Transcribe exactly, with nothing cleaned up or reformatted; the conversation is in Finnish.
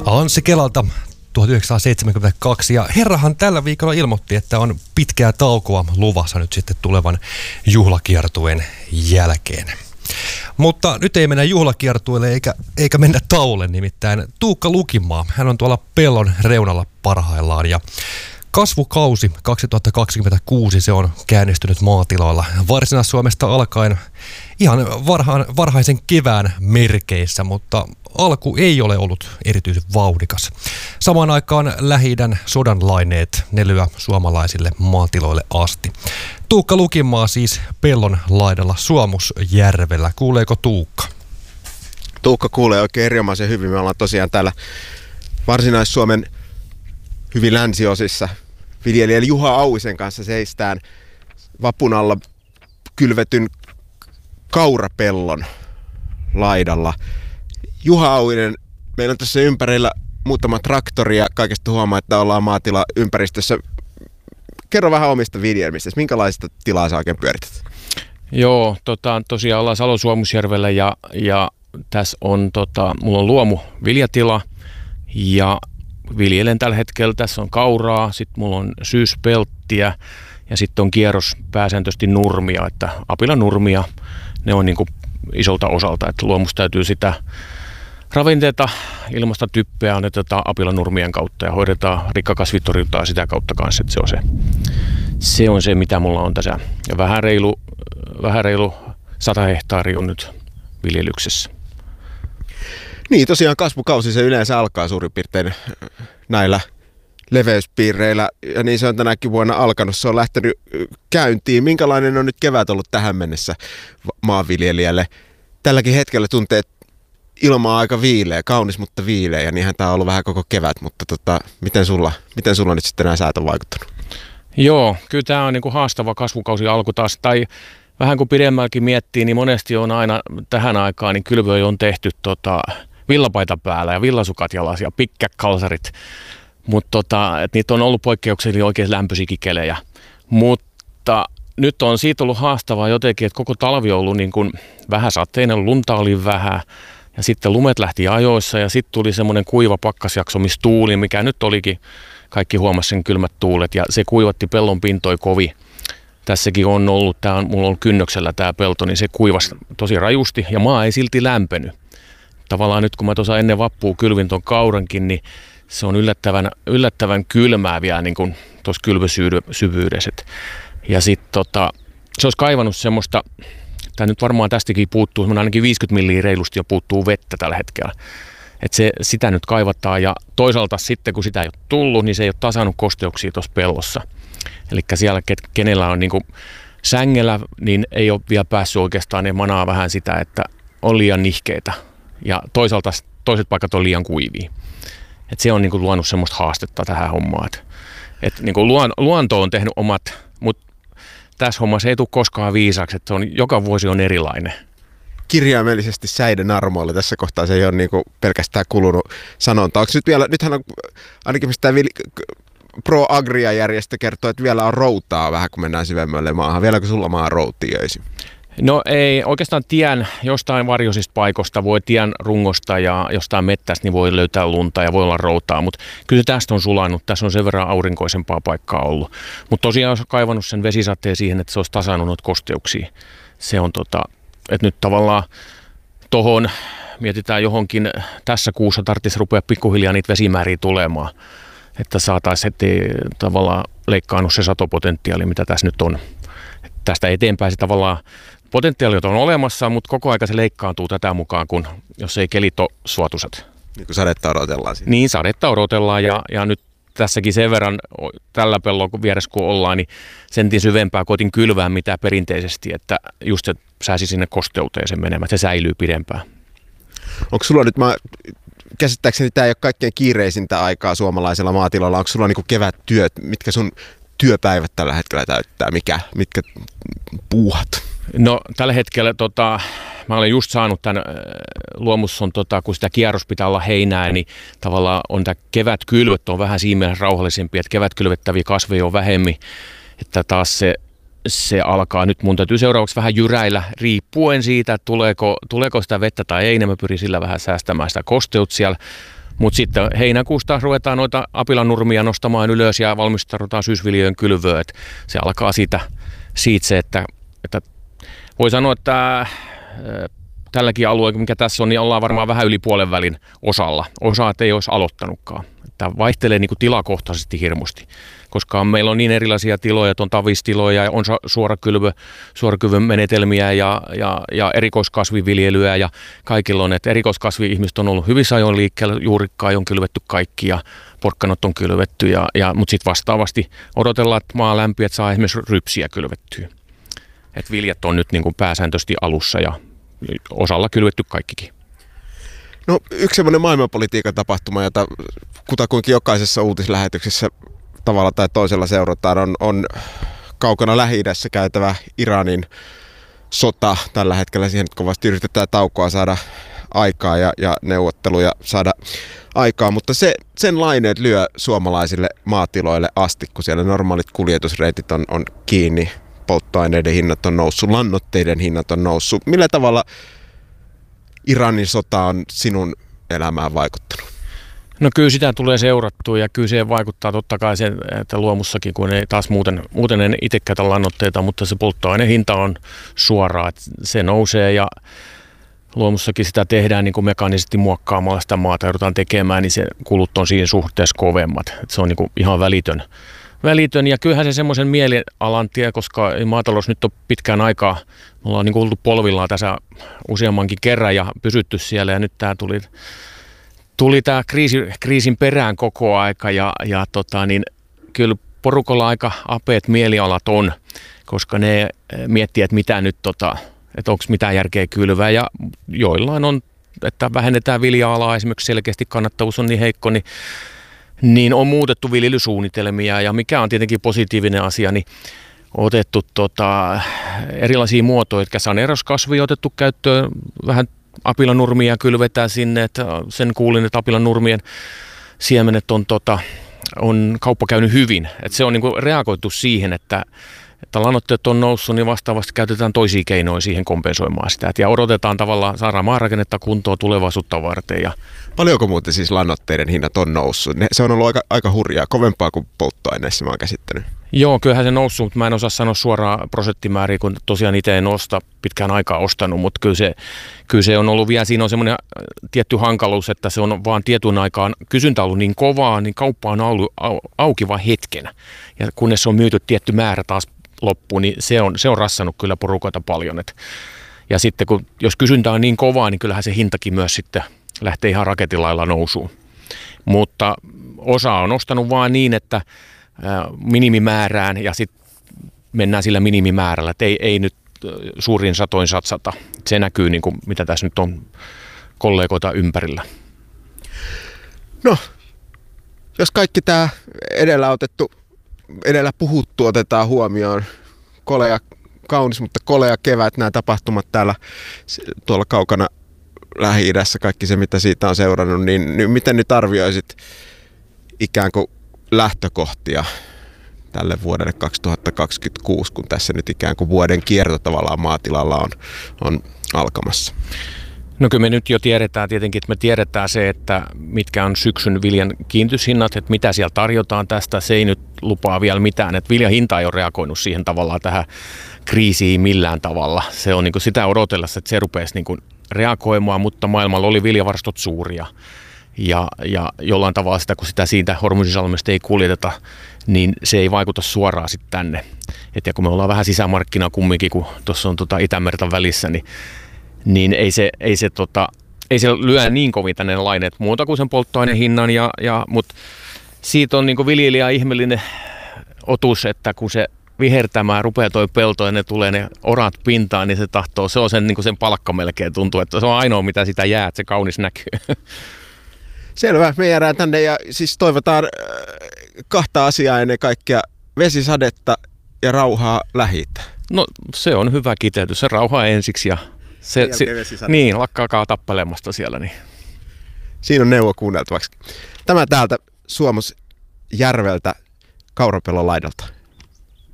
Anssi Kelalta tuhatyhdeksänsataaseitsemänkymmentäkaksi, ja herrahan tällä viikolla ilmoitti, että on pitkää taukoa luvassa nyt sitten tulevan juhlakiertueen jälkeen. Mutta nyt ei mennä juhlakiertueelle eikä, eikä mennä tauolle, nimittäin Tuukka Lukinmaa. Hän on tuolla pellon reunalla parhaillaan, ja kasvukausi kaksituhattakaksikymmentäkuusi se on käynnistynyt maatiloilla Varsinais-Suomesta alkaen ihan varhaan, varhaisen kevään merkeissä, mutta alku ei ole ollut erityisen vauhdikas. Samaan aikaan Lähi-idän sodan laineet ne lyö suomalaisille maatiloille asti. Tuukka Lukinmaa siis pellon laidalla Suomusjärvellä. Kuuleeko Tuukka? Tuukka kuulee oikein erinomaisen hyvin. Me ollaan tosiaan täällä Varsinais-Suomen hyvin länsiosissa viljelijä Juha Auisen kanssa seistään vapun alla kylvetyn kaurapellon laidalla. Juha Auinen, meillä on tässä ympärillä muutama traktori ja kaikesta huomaa, että ollaan maatila ympäristössä. Kerro vähän omista viljelmistä. Minkälaista tilaa sä oikein pyörität? Joo, tota, tosiaan ollaan Salon Suomusjärvellä ja, ja tässä on, tota, mulla on luomu viljatila ja viljelen tällä hetkellä. Tässä on kauraa, sitten mulla on syyspelttiä ja sitten on kierros pääsääntöisesti nurmia, että apilanurmia. Ne on niin kuin isolta osalta, että luomusta täytyy sitä ravinteita, ilmasta typpeä annetaan apilanurmien kautta ja hoidetaan rikkakasvitorjuntaa sitä kautta kanssa, että se on se, se on se, mitä mulla on tässä. Ja vähän reilu, vähän reilu sata hehtaaria on nyt viljelyksessä. Niin, tosiaan kasvukausi se yleensä alkaa suurin piirtein näillä leveyspiireillä, ja niin se on tänäkin vuonna alkanut. Se on lähtenyt käyntiin. Minkälainen on nyt kevät ollut tähän mennessä maanviljelijälle? Tälläkin hetkellä tuntee, että ilma on aika viileä, kaunis, mutta viileä, ja niinhän tämä on ollut vähän koko kevät, mutta tota, miten, sulla, miten sulla nyt sitten nämä säät on vaikuttanut? Joo, kyllä tämä on niinku haastava kasvukausi alku taas, tai vähän kun pidemmälläkin miettii, niin monesti on aina tähän aikaan, niin kylvöjä on tehty tota, villapaita päällä ja villasukat jalas ja pikkäkalsarit, mutta tota, niitä on ollut poikkeuksellisesti oikein lämpöisiäkin kelejä, mutta nyt on siitä ollut haastavaa jotenkin, että koko talvi on ollut niin kuin vähän sateinen, lunta oli vähän, ja sitten lumet lähti ajoissa ja sitten tuli semmoinen kuiva pakkasjakso, missä tuuli, mikä nyt olikin, kaikki huomasi sen kylmät tuulet ja se kuivatti pellon pintoi kovin. Tässäkin on ollut, tää on, mulla on kynnöksellä tämä pelto, niin se kuivasi tosi rajusti ja maa ei silti lämpenyt. Tavallaan nyt kun mä tuossa ennen vappua kylvin ton kaurankin, niin se on yllättävän, yllättävän kylmää vielä niin kuin tuossa kylvösyvyydessä. Ja sitten tota, se olisi kaivannut semmoista, tai nyt varmaan tästäkin puuttuu, ainakin viisikymmentä milliä reilusti jo puuttuu vettä tällä hetkellä. Että se, sitä nyt kaivataan ja toisaalta sitten kun sitä ei ole tullut, niin se ei ole tasannut kosteuksia tuossa pellossa. Eli siellä kenellä on niin kuin sängellä, niin ei ole vielä päässyt oikeastaan, ne manaa vähän sitä, että on liian nihkeitä. Ja toisaalta toiset paikat on liian kuivia. Et se on niin kuin luonut semmoista haastetta tähän hommaan. Et, et niin kuin luon, luonto on tehnyt omat, mutta tässä hommassa ei tule koskaan viisaaksi, että se on, joka vuosi on erilainen. Kirjaimellisesti säiden armoilla. Tässä kohtaa se ei ole niin kuin pelkästään kulunut sanonta. Onko nyt vielä, nythän on ainakin mistä Pro Agria-järjestö kertoo, että vielä on routaa vähän, kun mennään syvemmälle maahan. Vieläkö sulla maa routiöisi? No ei, oikeastaan tien jostain varjoisista paikoista voi tien rungosta ja jostain mettästä niin voi löytää lunta ja voi olla routaa, mutta kyllä tästä on sulanut. Tässä on sen verran aurinkoisempaa paikkaa ollut. Mutta tosiaan olisi kaivannut sen vesisateen siihen, että se olisi tasannut noita kosteuksia. Se on tota, että nyt tavallaan tohon mietitään johonkin, tässä kuussa tarvitsisi rupea pikkuhiljaa niitä vesimääriä tulemaan, että saataisiin heti tavallaan leikkaannut se satopotentiaali, mitä tässä nyt on. Tästä eteenpäin se tavallaan potentiaali on olemassa, mutta koko aika se leikkaantuu tätä mukaan, kun jos ei kelit ole suotuisat. Niin kuin sadetta odotellaan siinä. Niin, sadetta odotellaan ja, ja nyt tässäkin sen verran tällä pellon vieressä kun ollaan, niin sentin syvempää koitin kylvää mitä perinteisesti, että just se pääsi sinne kosteuteen sen menemään, että se säilyy pidempään. Onko sulla nyt, mä käsittääkseni tämä ei ole kaikkein kiireisintä aikaa suomalaisella maatilalla, onko sulla niinku kevättyöt, mitkä sun työpäivät tällä hetkellä täyttää, mikä, mitkä puuhat? No tällä hetkellä tota, mä olen just saanut tämän luomus on, tota, kun sitä kierros pitää olla heinää, niin tavallaan on tämä kevätkylvöt on vähän siinä mielessä rauhallisempi, että kevätkylvettäviä kasveja on vähemmän, että taas se, se alkaa, nyt mun täytyy seuraavaksi vähän jyräillä, riippuen siitä, että tuleeko, tuleeko sitä vettä tai ei, niin mä pyrin sillä vähän säästämään sitä kosteutta siellä, Mutta sitten heinäkuusta ruvetaan noita apilanurmia nostamaan ylös ja valmistaudutaan syysviljojen kylvöön. Et se alkaa siitä, siitä se, että, että voi sanoa, että tälläkin alueella, mikä tässä on, niin ollaan varmaan vähän yli puolen välin osalla. Osaat ei olisi aloittanutkaan. Tämä vaihtelee niin kuin tilakohtaisesti hirmusti, koska meillä on niin erilaisia tiloja, että on tavistiloja ja on suorakylvö, suorakylvön menetelmiä ja, ja, ja erikoiskasviviljelyä ja kaikilla on, että erikoiskasvi-ihmiset on ollut hyvissä ajoin liikkeellä, juurikkaa on kylvetty kaikki ja porkkanot on kylvetty, ja, ja, mutta sitten vastaavasti odotellaan, että maa lämpiä, että saa esimerkiksi rypsiä kylvettyä. Et viljat on nyt niin kuin pääsääntöisesti alussa ja osalla kylvetty kaikkikin. No yksi semmoinen maailmanpolitiikan tapahtuma, jota kutakuinkin jokaisessa uutislähetyksessä tavalla tai toisella seurataan, on, on kaukana Lähi-idässä käytävä Iranin sota. Tällä hetkellä siihen kovasti yritetään taukoa saada aikaa ja, ja neuvotteluja saada aikaa, mutta se, sen laineet lyö suomalaisille maatiloille asti, kun siellä normaalit kuljetusreitit on, on kiinni, polttoaineiden hinnat on noussut, lannoitteiden hinnat on noussut. Millä tavalla Iranin sota on sinun elämään vaikuttanut? No kyllä sitä tulee seurattua ja kyllä se vaikuttaa totta kai se, että luomussakin, kun ei taas muuten, muuten en itse käytä lannoitteita, mutta se polttoaineen hinta on suoraa, että se nousee ja luomussakin sitä tehdään niin kuin mekaanisesti muokkaamalla sitä maata joudutaan tekemään, niin se kulut on siinä suhteessa kovemmat. Että se on niin kuin ihan välitön. välitön ja kyllähän se semmoisen mielialan tie, koska maatalous nyt on pitkään aikaa, me ollaan niin kuin oltu polvillaan tässä useammankin kerran ja pysytty siellä ja nyt tämä tuli Tuli tämä kriisi, kriisin perään koko aika ja, ja tota, niin kyllä porukalla aika apeet mielialat on, koska ne miettii, että mitä nyt, tota, että onko mitään järkeä kylvää ja joillain on, että vähennetään vilja-alaa, esimerkiksi selkeästi kannattavuus on niin heikko, niin, niin on muutettu viljelysuunnitelmia ja mikä on tietenkin positiivinen asia, niin otettu tota, erilaisia muotoja, että saneerauskasvia otettu käyttöön vähän apilanurmia kylvetään sinne, että sen kuulin, että apilanurmien siemenet on, tota, on kauppa käynyt hyvin. Että se on niin kuin reagoitu siihen, että, että lannoitteet on noussut, niin vastaavasti käytetään toisia keinoja siihen kompensoimaan sitä. Et ja odotetaan tavallaan, saadaan maarakennetta kuntoon tulevaisuutta varten. Ja paljonko muuten siis lannoitteiden hinnat on noussut? Se on ollut aika, aika hurjaa, kovempaa kuin polttoaineissa mä oon käsittänyt. Joo, kyllähän se noussut, mutta mä en osaa sanoa suoraan prosenttimääriä, kun tosiaan itse en osta pitkään aikaa ostanut, mutta kyllä se, kyllä se on ollut vielä, siinä on semmoinen tietty hankaluus, että se on vaan tietyn aikaan kysyntä ollut niin kovaa, niin kauppa on ollut auki vain hetkenä. Ja kunnes on myyty tietty määrä taas loppuun, niin se on, se on rassannut kyllä porukoita paljon. Et, ja sitten kun, jos kysyntä on niin kovaa, niin kyllähän se hintakin myös sitten lähtee ihan raketilailla nousuun. Mutta osa on ostanut vaan niin, että minimimäärään ja sitten mennään sillä minimimäärällä, että ei, ei nyt suurin satoin satsata. Se näkyy, niin kuin, mitä tässä nyt on kollegoita ympärillä. No, jos kaikki tämä edellä otettu, edellä puhuttu otetaan huomioon, kolea, kaunis, mutta kolea kevät, nämä tapahtumat täällä tuolla kaukana Lähi-idässä, kaikki se mitä siitä on seurannut, niin, niin miten nyt arvioisit ikään kuin lähtökohtia tälle vuodelle kaksituhattakaksikymmentäkuusi, kun tässä nyt ikään kuin vuoden kierto tavallaan maatilalla on, on alkamassa? No kyllä me nyt jo tiedetään tietenkin, että me tiedetään se, että mitkä on syksyn viljan kiintyshinnat, että mitä siellä tarjotaan tästä, se ei nyt lupaa vielä mitään, että viljan hinta ei ole reagoinut siihen tavallaan tähän kriisiin millään tavalla. Se on niin kuin sitä odotellessa, että se rupeaisi niin kuin reagoimaan, mutta maailmalla oli viljavarastot suuria. Ja, ja jollain tavalla sitä, kun sitä siitä Hormuzisalmesta ei kuljeteta, niin se ei vaikuta suoraan sitten tänne. Et ja kun me ollaan vähän sisämarkkina kumminkin, kun tuossa on tota Itämerta välissä, niin, niin ei se, ei se, tota, ei se lyö niin kovin tänne laineet muuta kuin sen polttoaineen hinnan. Ja, ja, mutta siitä on niin viljelijä ihmeellinen otus, että kun se vihertämään rupeaa toi pelto ja ne tulee ne orat pintaan, niin se tahtoo, se on sen, niin sen palkka melkein tuntuu, että se on ainoa mitä sitä jää, että se kaunis näkyy. Selvä, me jäädään tänne ja siis toivotaan kahta asiaa ennen kaikkea, vesisadetta ja rauhaa Lähi-itään. No se on hyvä kiteytys, se rauha ensiksi ja se, se niin, lakkaakaa tappelemasta siellä. Niin. Siinä on neuvo kuunneltavaksi. Tämä täältä Suomusjärveltä Kaurapellon laidalta.